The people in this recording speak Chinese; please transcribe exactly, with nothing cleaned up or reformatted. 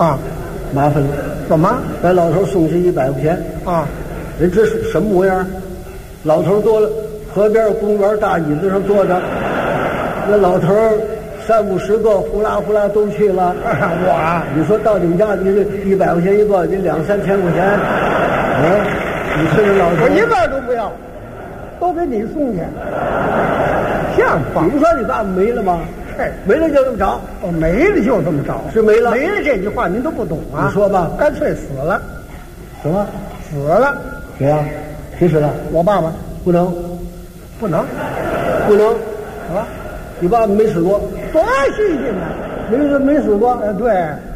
啊， 麻烦了， 怎么把老头送去一百块钱啊？ 人这是什么模样？老头坐了河边公园大椅子上坐着，那老头三五十个呼啦呼啦都去了。 我啊， 你说到你们家，你这一百块钱一个，你两三千块钱，啊，你说这老头我一半都不要，都给你送去，像话？ 你不说你爸爸没了吗？ 嘿， 没了就这么找， 我没了就这么找， 是没了。 没了这句话您都不懂啊？ 你说吧， 干脆死了， 什么？ 死了？ 谁呀？谁死了？ 我爸爸不能， 不能不能。 啊， 你爸爸没死过， 多新鲜呢！ 没没死过。 呃，对。